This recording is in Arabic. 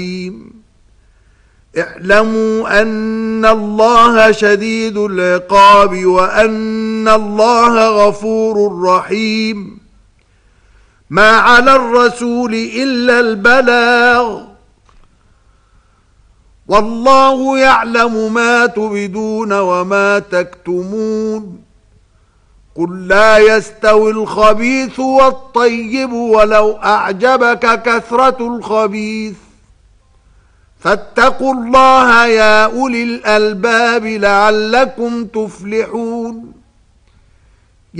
اعلموا أن الله شديد العقاب وأن الله غفور رحيم. ما على الرسول إلا البلاغ، والله يعلم ما تبدون وما تكتمون. قل لا يستوي الخبيث والطيب ولو أعجبك كثرة الخبيث، فاتقوا الله يا أولي الألباب لعلكم تفلحون.